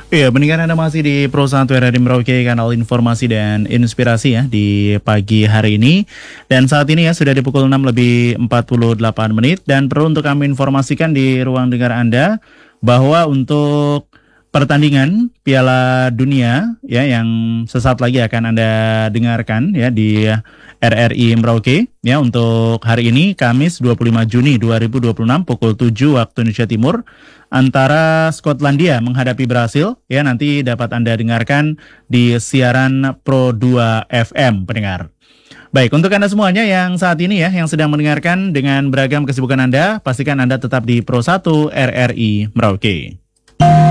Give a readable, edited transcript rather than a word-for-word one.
Iya, pendengar Anda masih di Pro 1 RRI Merauke, kanal informasi dan inspirasi ya di pagi hari ini. Dan saat ini ya sudah di pukul 6 lebih 48 menit dan perlu untuk kami informasikan di ruang dengar Anda bahwa untuk pertandingan Piala Dunia ya yang sesaat lagi akan Anda dengarkan ya di RRI Merauke ya untuk hari ini Kamis 25 Juni 2026 pukul 7 waktu Indonesia Timur antara Skotlandia menghadapi Brasil ya nanti dapat Anda dengarkan di siaran Pro 2 FM pendengar. Baik, untuk Anda semuanya yang saat ini ya yang sedang mendengarkan dengan beragam kesibukan Anda, pastikan Anda tetap di Pro 1 RRI Merauke.